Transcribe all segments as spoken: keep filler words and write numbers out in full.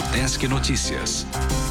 Desk Notícias.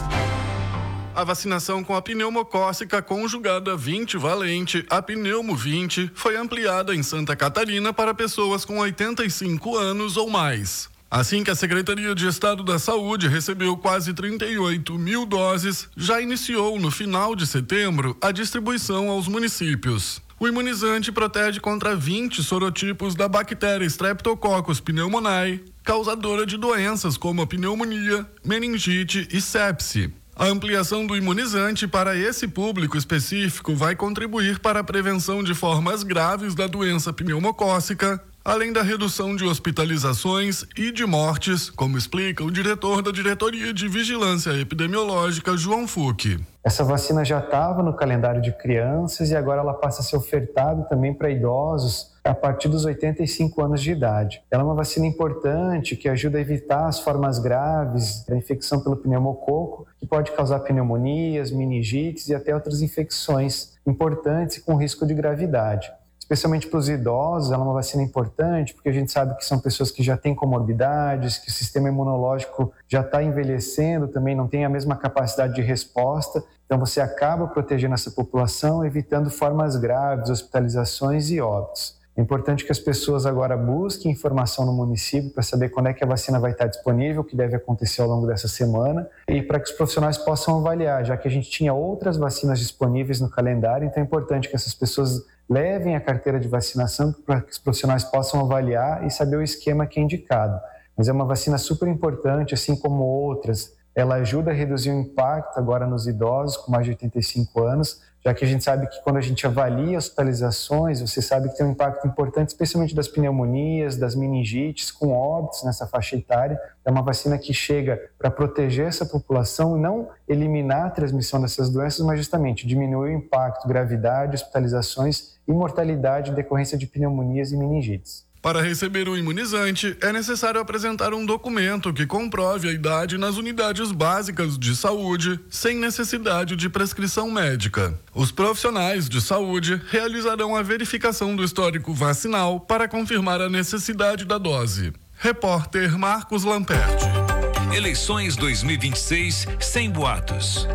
A vacinação com a pneumocócica conjugada vinte valente, a Pneumo vinte, foi ampliada em Santa Catarina para pessoas com oitenta e cinco anos ou mais. Assim que a Secretaria de Estado da Saúde recebeu quase trinta e oito mil doses, já iniciou no final de setembro a distribuição aos municípios. O imunizante protege contra vinte sorotipos da bactéria Streptococcus pneumoniae, causadora de doenças como a pneumonia, meningite e sepse. A ampliação do imunizante para esse público específico vai contribuir para a prevenção de formas graves da doença pneumocócica, além da redução de hospitalizações e de mortes, como explica o diretor da Diretoria de Vigilância Epidemiológica, João Fucchi. Essa vacina já estava no calendário de crianças e agora ela passa a ser ofertada também para idosos a partir dos oitenta e cinco anos de idade. Ela é uma vacina importante que ajuda a evitar as formas graves da infecção pelo pneumococo, que pode causar pneumonias, meningites e até outras infecções importantes com risco de gravidade. Especialmente para os idosos, ela é uma vacina importante porque a gente sabe que são pessoas que já têm comorbidades, que o sistema imunológico já está envelhecendo, também não tem a mesma capacidade de resposta. Então você acaba protegendo essa população, evitando formas graves, hospitalizações e óbitos. É importante que as pessoas agora busquem informação no município para saber quando é que a vacina vai estar disponível, o que deve acontecer ao longo dessa semana, e para que os profissionais possam avaliar, já que a gente tinha outras vacinas disponíveis no calendário, então é importante que essas pessoas levem a carteira de vacinação para que os profissionais possam avaliar e saber o esquema que é indicado. Mas é uma vacina super importante, assim como outras. Ela ajuda a reduzir o impacto agora nos idosos com mais de oitenta e cinco anos, já que a gente sabe que quando a gente avalia hospitalizações, você sabe que tem um impacto importante, especialmente das pneumonias, das meningites, com óbitos nessa faixa etária. É uma vacina que chega para proteger essa população e não eliminar a transmissão dessas doenças, mas justamente diminuir o impacto, gravidade, hospitalizações e mortalidade em decorrência de pneumonias e meningites. Para receber o imunizante, é necessário apresentar um documento que comprove a idade nas unidades básicas de saúde, sem necessidade de prescrição médica. Os profissionais de saúde realizarão a verificação do histórico vacinal para confirmar a necessidade da dose. Repórter Marcos Lamperti. Eleições dois mil e vinte e seis sem boatos.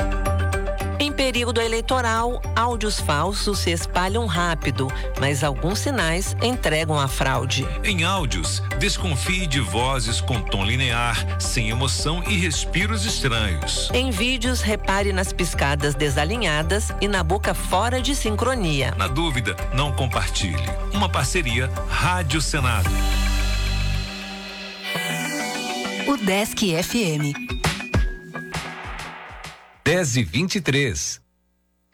Em período eleitoral, áudios falsos se espalham rápido, mas alguns sinais entregam a fraude. Em áudios, desconfie de vozes com tom linear, sem emoção e respiros estranhos. Em vídeos, repare nas piscadas desalinhadas e na boca fora de sincronia. Na dúvida, não compartilhe. Uma parceria Rádio Senado. O Desk F M. dez e vinte e três.